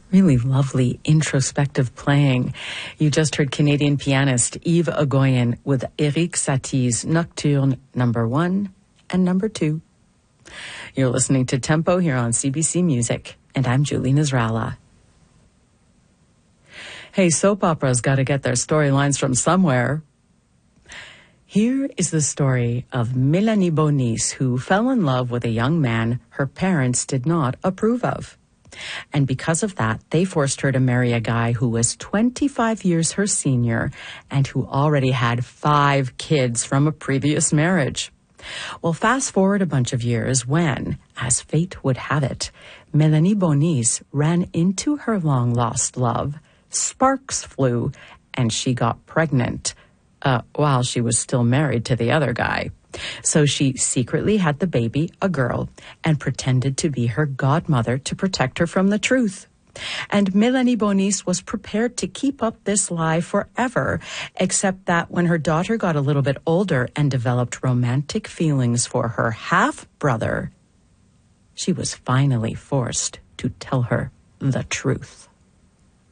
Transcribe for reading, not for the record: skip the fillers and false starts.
Really lovely introspective playing. You just heard Canadian pianist Yves Agoyen with Eric Satie's Nocturne number 1 and number 2. You're listening to Tempo here on CBC Music, and I'm Julie Nasrallah. Hey, soap operas got to get their storylines from somewhere. Here is the story of Mélanie Bonis, who fell in love with a young man her parents did not approve of. And because of that, they forced her to marry a guy who was 25 years her senior and who already had 5 kids from a previous marriage. Well, fast forward a bunch of years when, as fate would have it, Mélanie Bonis ran into her long-lost love. Sparks flew, and she got pregnant while she was still married to the other guy. So she secretly had the baby, a girl, and pretended to be her godmother to protect her from the truth. And Mélanie Bonis was prepared to keep up this lie forever, except that when her daughter got a little bit older and developed romantic feelings for her half-brother, she was finally forced to tell her the truth.